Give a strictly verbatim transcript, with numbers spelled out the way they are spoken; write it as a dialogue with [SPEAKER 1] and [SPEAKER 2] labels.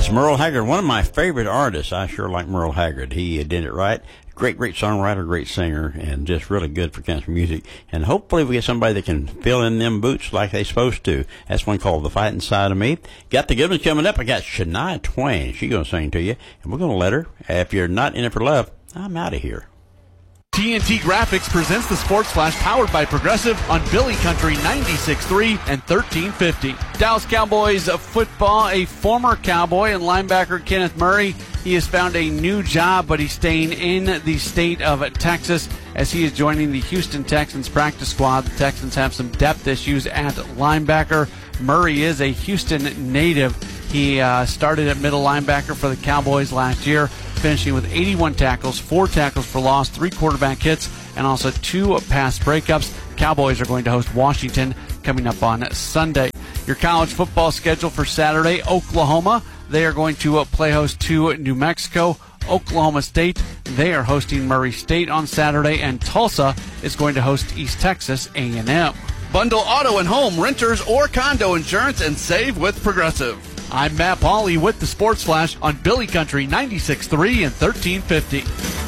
[SPEAKER 1] That's Merle Haggard, one of my favorite artists. I sure like Merle Haggard. He did it right. Great, great songwriter, great singer, and just really good for country music. And hopefully we get somebody that can fill in them boots like they supposed to. That's one called The Fighting Side of Me. Got the good ones coming up. I got Shania Twain. She's going to sing to you, and we're going to let her. If you're not in it for love, I'm out of here.
[SPEAKER 2] T N T Graphics presents the Sports Flash powered by Progressive on Billy Country ninety-six point three and thirteen fifty. Dallas Cowboys football, a former Cowboy and linebacker Kenneth Murray. He has found a new job, but he's staying in the state of Texas as he is joining the Houston Texans practice squad. The Texans have some depth issues at linebacker. Murray is a Houston native. He uh, started at middle linebacker for the Cowboys last year, finishing with eighty-one tackles, four tackles for loss, three quarterback hits, and also two pass breakups. Cowboys are going to host Washington coming up on Sunday. Your college football schedule for Saturday: Oklahoma, they are going to play host to New Mexico. Oklahoma State, they are hosting Murray State on Saturday, and Tulsa is going to host East Texas A and M. Bundle auto and home, renters, or condo insurance and save with Progressive. I'm Matt Pauley with the Sports Flash on Billy Country ninety-six point three and thirteen fifty.